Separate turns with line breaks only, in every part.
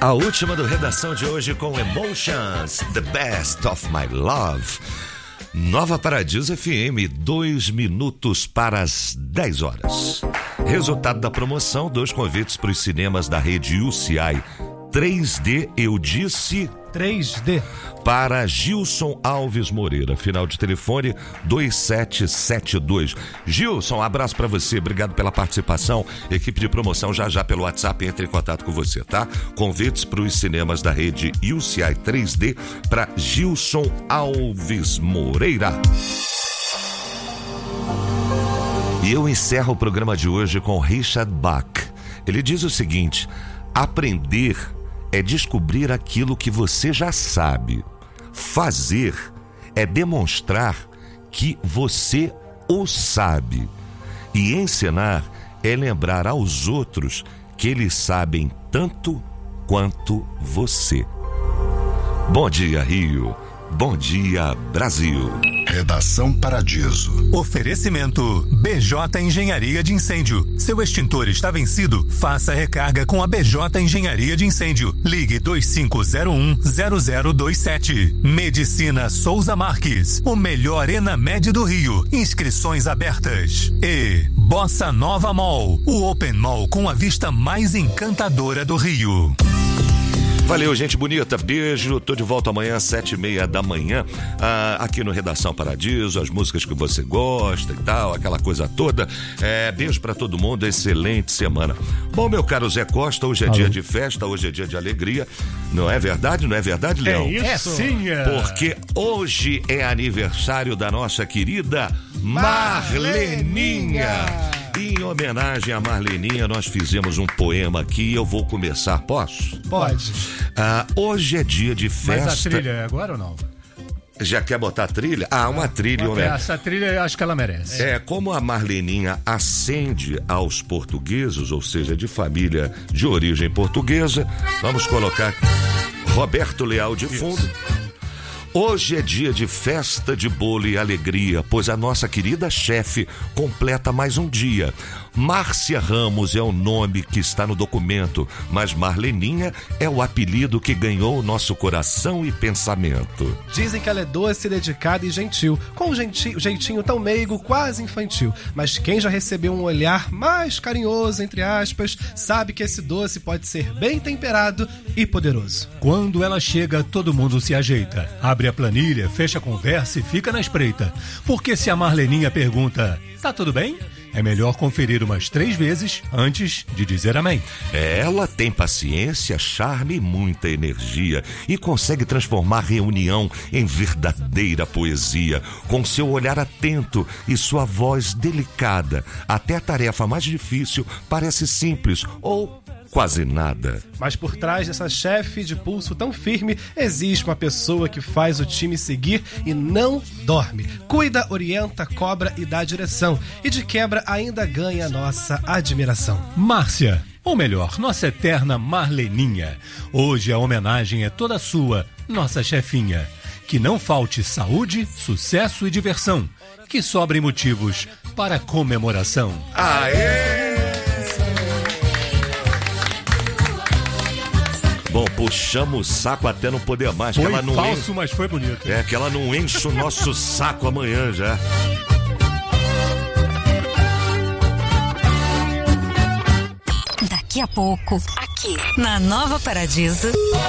A última do Redação de hoje com Emotions, The Best of My Love. Nova Paradiso FM, 2 minutos para as 10 horas. Resultado da promoção, 2 convites para os cinemas da rede UCI 3D, eu disse
3D.
Para Gilson Alves Moreira, final de telefone 2772. Gilson, um abraço para você, obrigado pela participação. Equipe de promoção já pelo WhatsApp entra em contato com você, tá? Convites para os cinemas da rede UCI 3D para Gilson Alves Moreira. E eu encerro o programa de hoje com Richard Bach. Ele diz o seguinte: aprender é descobrir aquilo que você já sabe. Fazer é demonstrar que você o sabe. E ensinar é lembrar aos outros que eles sabem tanto quanto você. Bom dia, Rio. Bom dia, Brasil.
Redação Paradiso.
Oferecimento BJ Engenharia de Incêndio. Seu extintor está vencido? Faça recarga com a BJ Engenharia de Incêndio. Ligue 2501-0027. Medicina Souza Marques. O melhor Enamed do Rio. Inscrições abertas. E Bossa Nova Mall. O Open Mall com a vista mais encantadora do Rio.
Valeu, gente bonita, beijo, tô de volta amanhã às 7h30 da manhã, aqui no Redação Paradiso, as músicas que você gosta e tal, aquela coisa toda. Beijo pra todo mundo, excelente semana. Bom, meu caro Zé Costa, hoje é dia de festa, hoje é dia de alegria, não é verdade, Leão?
É isso. Sim.
Porque hoje é aniversário da nossa querida Marleninha. E em homenagem a Marleninha, nós fizemos um poema aqui. Eu vou começar, posso?
Pode.
Hoje é dia de festa.
Mas a trilha é agora ou não?
Já quer botar a trilha? Uma trilha.
Essa trilha eu acho que ela merece.
Como a Marleninha ascende aos portugueses, ou seja, de família de origem portuguesa, vamos colocar Roberto Leal de fundo. Hoje é dia de festa, de bolo e alegria, pois a nossa querida chefe completa mais um dia. Márcia Ramos é o nome que está no documento, mas Marleninha é o apelido que ganhou nosso coração e pensamento.
Dizem que ela é doce, dedicada e gentil, com um jeitinho tão meigo, quase infantil. Mas quem já recebeu um olhar mais carinhoso, entre aspas, sabe que esse doce pode ser bem temperado e poderoso.
Quando ela chega, todo mundo se ajeita. Abre a planilha, fecha a conversa e fica na espreita. Porque se a Marleninha pergunta, tá tudo bem? É melhor conferir umas 3 vezes antes de dizer amém.
Ela tem paciência, charme e muita energia e consegue transformar reunião em verdadeira poesia. Com seu olhar atento e sua voz delicada, até a tarefa mais difícil parece simples ou quase nada.
Mas por trás dessa chefe de pulso tão firme, existe uma pessoa que faz o time seguir e não dorme. Cuida, orienta, cobra e dá direção. E de quebra ainda ganha nossa admiração.
Márcia, ou melhor, nossa eterna Marleninha. Hoje a homenagem é toda sua, nossa chefinha. Que não falte saúde, sucesso e diversão. Que sobrem motivos para comemoração.
Aê! Bom, puxamos o saco até não poder mais.
Foi
que ela não
falso, mas foi bonito.
Que ela não enche o nosso saco amanhã já.
Daqui a pouco, aqui na Nova Paradiso.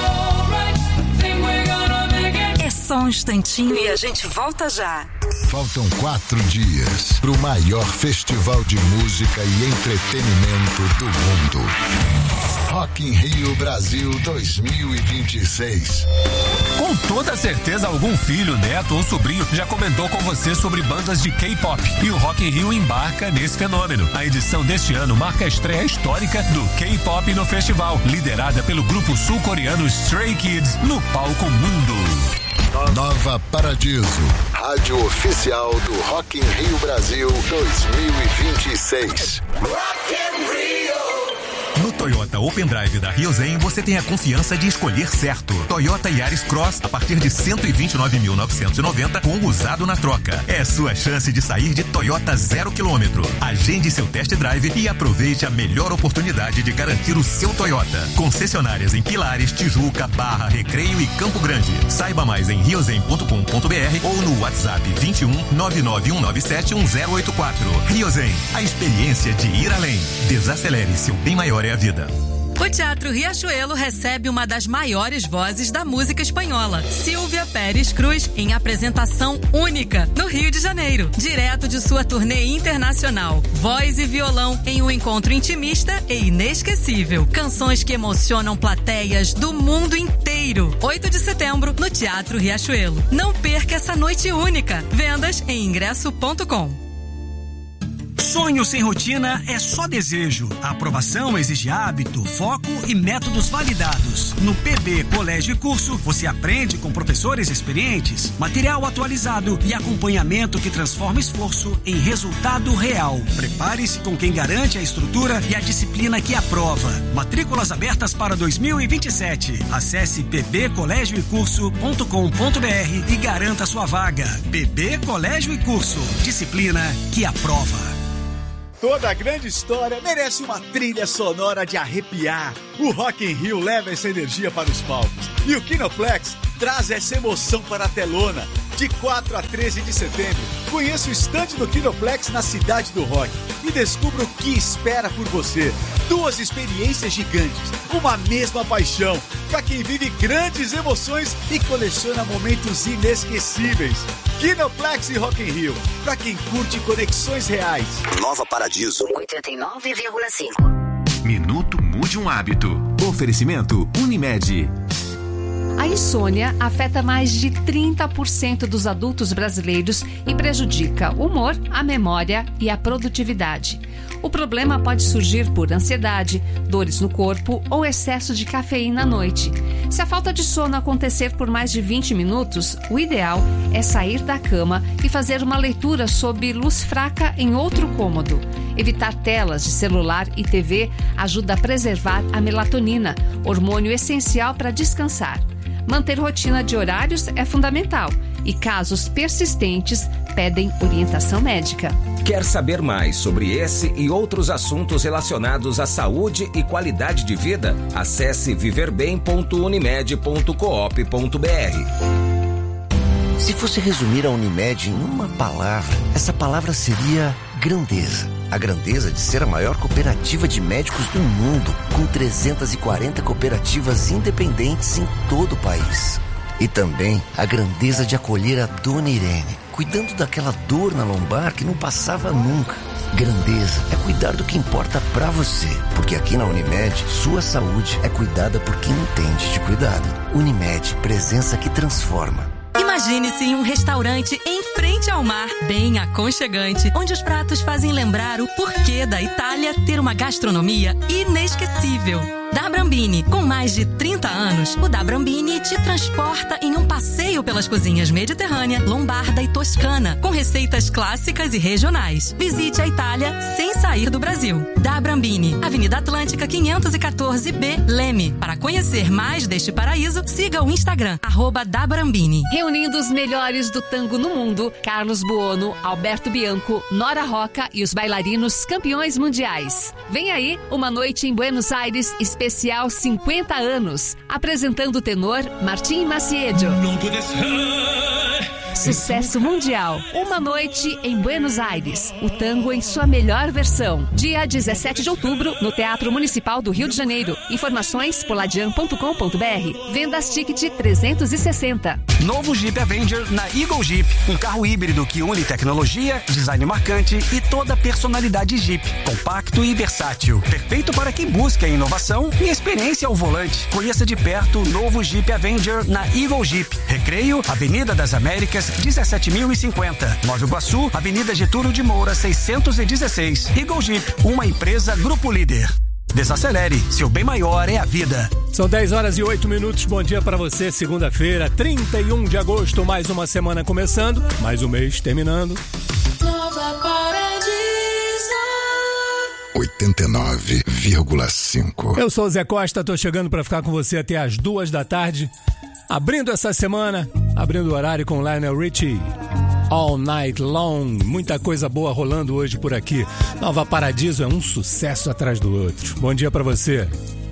É só um instantinho e a gente volta já.
Faltam 4 dias para o maior festival de música e entretenimento do mundo. Rock in Rio Brasil 2026.
Com toda certeza algum filho, neto ou sobrinho já comentou com você sobre bandas de K-pop. E o Rock in Rio embarca nesse fenômeno. A edição deste ano marca a estreia histórica do K-pop no festival, liderada pelo grupo sul-coreano Stray Kids no palco mundo.
Nova Paradiso, rádio oficial do Rock in Rio Brasil 2026.
Rock in Rio.
No Toyota Open Drive da Riozen, você tem a confiança de escolher certo. Toyota Yaris Cross a partir de 129.990 com usado na troca. É sua chance de sair de Toyota 0 km. Agende seu test drive e aproveite a melhor oportunidade de garantir o seu Toyota. Concessionárias em Pilares, Tijuca, Barra, Recreio e Campo Grande. Saiba mais em riozen.com.br ou no WhatsApp 21 99197 1084. Riozen, a experiência de ir além. Desacelere, seu bem maior é a vida.
O Teatro Riachuelo recebe uma das maiores vozes da música espanhola, Sílvia Pérez Cruz, em apresentação única no Rio de Janeiro, direto de sua turnê internacional. Voz e violão em um encontro intimista e inesquecível. Canções que emocionam plateias do mundo inteiro. 8 de setembro, no Teatro Riachuelo. Não perca essa noite única. Vendas em ingresso.com.
Sonho sem rotina é só desejo. A aprovação exige hábito, foco e métodos validados. No PB Colégio e Curso, você aprende com professores experientes, material atualizado e acompanhamento que transforma esforço em resultado real. Prepare-se com quem garante a estrutura e a disciplina que aprova. Matrículas abertas para 2027. Acesse pbcolégioecurso.com.br e garanta sua vaga. PB Colégio e Curso. Disciplina que aprova.
Toda grande história merece uma trilha sonora de arrepiar. O Rock in Rio leva essa energia para os palcos. E o Kinoplex traz essa emoção para a telona. De 4 a 13 de setembro, conheça o estande do Kinoplex na Cidade do Rock e descubra o que espera por você. 2 experiências gigantes, uma mesma paixão, para quem vive grandes emoções e coleciona momentos inesquecíveis. Kinoplex e Rock in Rio, para quem curte conexões reais.
Nova Paradiso
89,5. Minuto Mude um Hábito. Oferecimento Unimed.
A insônia afeta mais de 30% dos adultos brasileiros e prejudica o humor, a memória e a produtividade. O problema pode surgir por ansiedade, dores no corpo ou excesso de cafeína à noite. Se a falta de sono acontecer por mais de 20 minutos, o ideal é sair da cama e fazer uma leitura sob luz fraca em outro cômodo. Evitar telas de celular e TV ajuda a preservar a melatonina, hormônio essencial para descansar. Manter rotina de horários é fundamental e casos persistentes pedem orientação médica.
Quer saber mais sobre esse e outros assuntos relacionados à saúde e qualidade de vida? Acesse viverbem.unimed.coop.br.
Se fosse resumir a Unimed em uma palavra, essa palavra seria grandeza. A grandeza de ser a maior cooperativa de médicos do mundo, com 340 cooperativas independentes em todo o país. E também a grandeza de acolher a Dona Irene, cuidando daquela dor na lombar que não passava nunca. Grandeza é cuidar do que importa pra você, porque aqui na Unimed, sua saúde é cuidada por quem entende de cuidado. Unimed, presença que transforma.
Imagine-se em um restaurante em frente ao mar, bem aconchegante, onde os pratos fazem lembrar o porquê da Itália ter uma gastronomia inesquecível. Da Brambini, com mais de 30 anos, o Da Brambini te transporta em um passeio pelas cozinhas mediterrânea, lombarda e toscana, com receitas clássicas e regionais. Visite a Itália sem sair do Brasil. Da Brambini, Avenida Atlântica 514B, Leme. Para conhecer mais deste paraíso, siga o Instagram, @dabrambini.
Reunindo os melhores do tango no mundo, Carlos Buono, Alberto Bianco, Nora Roca e os bailarinos campeões mundiais. Vem aí uma noite em Buenos Aires, especial 50 anos, apresentando o tenor Martim Maciedo. Sucesso mundial. Uma noite em Buenos Aires. O tango em sua melhor versão. Dia 17 de outubro, no Teatro Municipal do Rio de Janeiro. Informações poladian.com.br. Vendas ticket 360.
Novo Jeep Avenger na Eagle Jeep. Um carro híbrido que une tecnologia, design marcante e toda a personalidade Jeep. Compacto e versátil. Perfeito para quem busca inovação e experiência ao volante. Conheça de perto o novo Jeep Avenger na Eagle Jeep. Recreio, Avenida das Américas, 17.050. Nova Iguaçu, Avenida Getúlio de Moura, 616. Eagle Jeep, uma empresa Grupo Líder. Desacelere, seu bem maior é a vida.
São 10h08. Bom dia para você, segunda-feira, 31 de agosto, mais uma semana começando, mais um mês terminando.
Nova Paradiso 89,5.
Eu sou o Zé Costa, tô chegando para ficar com você até as 2 da tarde. Abrindo essa semana, abrindo o horário com Lionel Richie. All Night Long, muita coisa boa rolando hoje por aqui. Nova Paradiso é um sucesso atrás do outro. Bom dia para você.